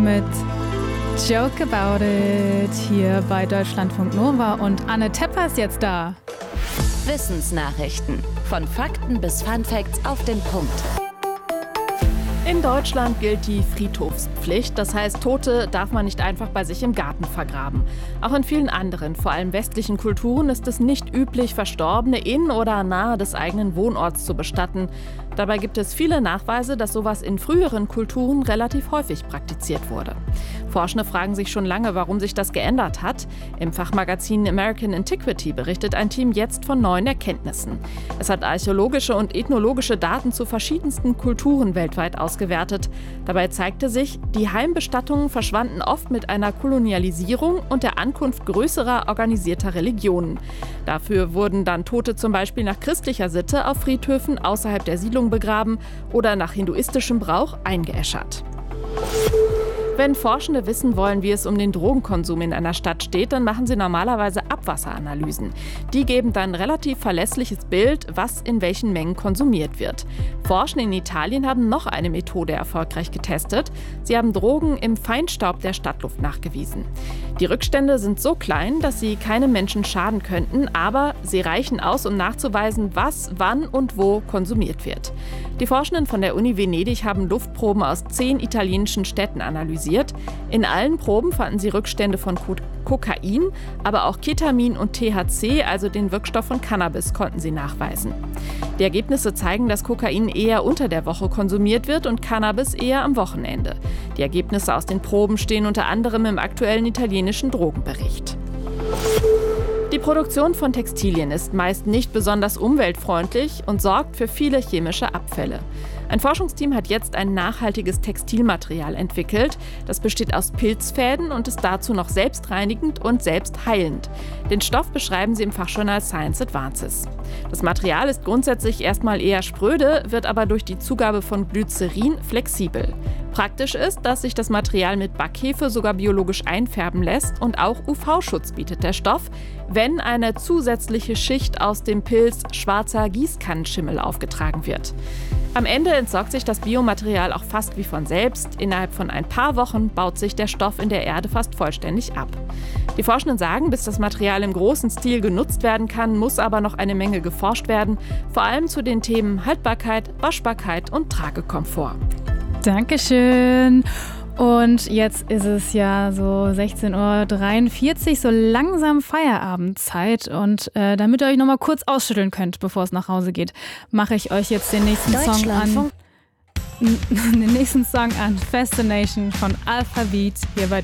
mit Joke About It hier bei Deutschlandfunk Nova und Anne Tepper ist jetzt da. Wissensnachrichten. Von Fakten bis Funfacts auf den Punkt. In Deutschland gilt die Friedhofspflicht, das heißt, Tote darf man nicht einfach bei sich im Garten vergraben. Auch in vielen anderen, vor allem westlichen Kulturen, ist es nicht üblich, Verstorbene in oder nahe des eigenen Wohnorts zu bestatten. Dabei gibt es viele Nachweise, dass sowas in früheren Kulturen relativ häufig praktiziert wurde. Forschende fragen sich schon lange, warum sich das geändert hat. Im Fachmagazin American Antiquity berichtet ein Team jetzt von neuen Erkenntnissen. Es hat archäologische und ethnologische Daten zu verschiedensten Kulturen weltweit ausgewertet. Dabei zeigte sich, die Heimbestattungen verschwanden oft mit einer Kolonialisierung und der Ankunft größerer organisierter Religionen. Dafür wurden dann Tote zum Beispiel nach christlicher Sitte auf Friedhöfen außerhalb der Siedlung begraben oder nach hinduistischem Brauch eingeäschert. Wenn Forschende wissen wollen, wie es um den Drogenkonsum in einer Stadt steht, dann machen sie normalerweise Abwasseranalysen. Die geben dann ein relativ verlässliches Bild, was in welchen Mengen konsumiert wird. Forschende in Italien haben noch eine Methode erfolgreich getestet. Sie haben Drogen im Feinstaub der Stadtluft nachgewiesen. Die Rückstände sind so klein, dass sie keinem Menschen schaden könnten, aber sie reichen aus, um nachzuweisen, was, wann und wo konsumiert wird. Die Forschenden von der Uni Venedig haben Luftproben aus 10 italienischen Städten analysiert. In allen Proben fanden sie Rückstände von Kokain, aber auch Ketamin und THC, also den Wirkstoff von Cannabis, konnten sie nachweisen. Die Ergebnisse zeigen, dass Kokain eher unter der Woche konsumiert wird und Cannabis eher am Wochenende. Die Ergebnisse aus den Proben stehen unter anderem im aktuellen italienischen Drogenbericht. Die Produktion von Textilien ist meist nicht besonders umweltfreundlich und sorgt für viele chemische Abfälle. Ein Forschungsteam hat jetzt ein nachhaltiges Textilmaterial entwickelt. Das besteht aus Pilzfäden und ist dazu noch selbstreinigend und selbstheilend. Den Stoff beschreiben sie im Fachjournal Science Advances. Das Material ist grundsätzlich erstmal eher spröde, wird aber durch die Zugabe von Glycerin flexibel. Praktisch ist, dass sich das Material mit Backhefe sogar biologisch einfärben lässt und auch UV-Schutz bietet der Stoff, wenn eine zusätzliche Schicht aus dem Pilz schwarzer Gießkannenschimmel aufgetragen wird. Am Ende entsorgt sich das Biomaterial auch fast wie von selbst. Innerhalb von ein paar Wochen baut sich der Stoff in der Erde fast vollständig ab. Die Forschenden sagen, bis das Material im großen Stil genutzt werden kann, muss aber noch eine Menge geforscht werden, vor allem zu den Themen Haltbarkeit, Waschbarkeit und Tragekomfort. Dankeschön. Und jetzt ist es ja so 16:43 Uhr, so langsam Feierabendzeit. Und damit ihr euch nochmal kurz ausschütteln könnt, bevor es nach Hause geht, mache ich euch jetzt den nächsten Song an. Fascination von Alpha Beat hier bei